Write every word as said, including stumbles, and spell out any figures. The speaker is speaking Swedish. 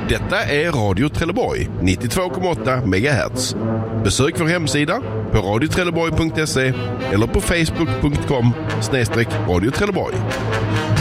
Detta är Radio Trelleborg, nittiotvå komma åtta megahertz. Besök vår hemsida på radio trelleborg punkt se eller på facebook punkt com snedstreck radio Trelleborg.